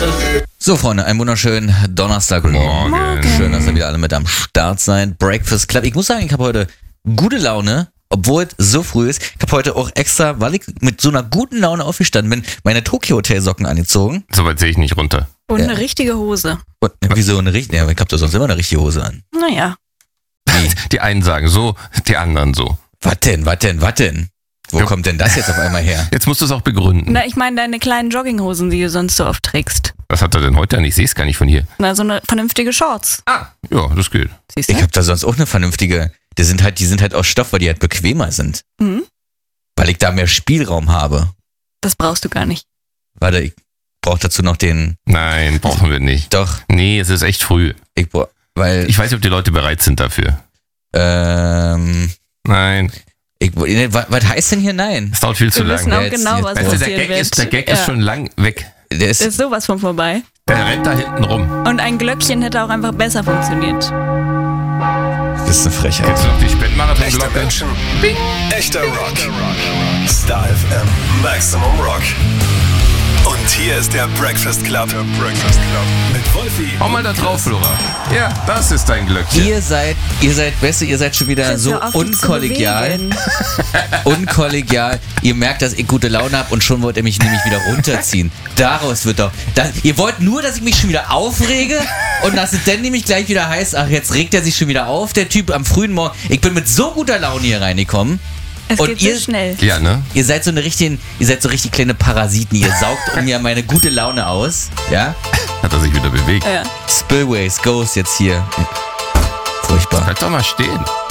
So, Freunde, einen wunderschönen Donnerstagmorgen. Schön, dass ihr wieder alle mit am Start seid. Breakfast Club. Ich muss sagen, ich habe heute gute Laune, obwohl es so früh ist. Ich habe heute auch extra, weil ich mit so einer guten Laune aufgestanden bin, meine Tokyo-Hotel-Socken angezogen. Soweit sehe ich nicht runter. Und eine richtige Hose. Und, wieso eine richtige? Ja, ich habe doch sonst immer eine richtige Hose an. Naja. Die einen sagen so, die anderen so. Was denn? Wo kommt denn das jetzt auf einmal her? Jetzt musst du es auch begründen. Na, ich meine deine kleinen Jogginghosen, die du sonst so oft trägst. Was hat er denn heute an? Ich sehe es gar nicht von hier. Na, so eine vernünftige Shorts. Ja, das geht. Siehst du? Ich habe da sonst auch eine vernünftige, die sind halt aus Stoff, weil die halt bequemer sind. Mhm. Weil ich da mehr Spielraum habe. Das brauchst du gar nicht. Warte, ich brauche dazu noch den... Nein, brauchen wir nicht. Doch. Nee, es ist echt früh. Ich weiß nicht, ob die Leute bereit sind dafür. Nein. Was heißt denn hier nein? Es dauert viel zu Wir lang. wissen auch genau, was Weißt du, passieren wird. der Gag ist schon lang weg. Ist sowas von vorbei. Der rennt da hinten rum. Und ein Glöckchen hätte auch einfach besser funktioniert. Das ist eine Frechheit. Kennst du noch die Echte Spendenmarathon-Glocke? Menschen, echter Rock. Star FM, Maximum Rock. Und hier ist der Breakfast Club. Mit Wolfi. Hau mal da drauf, Flora. Ja, das ist dein Glöckchen. Ihr seid schon wieder so unkollegial. Unkollegial. Ihr merkt, dass ich gute Laune habe und schon wollt ihr mich nämlich wieder runterziehen. Daraus wird doch... ihr wollt nur, dass ich mich schon wieder aufrege und dass es dann nämlich gleich wieder heißt, ach, jetzt regt er sich schon wieder auf, der Typ am frühen Morgen. Ich bin mit so guter Laune hier reingekommen. Es Und geht so schnell. Ja, ne? Ihr seid so richtig kleine Parasiten. Ihr saugt mir meine gute Laune aus. Ja? Hat er sich wieder bewegt. Ja. Spillways, Ghost jetzt hier. Furchtbar. Bleib doch mal stehen.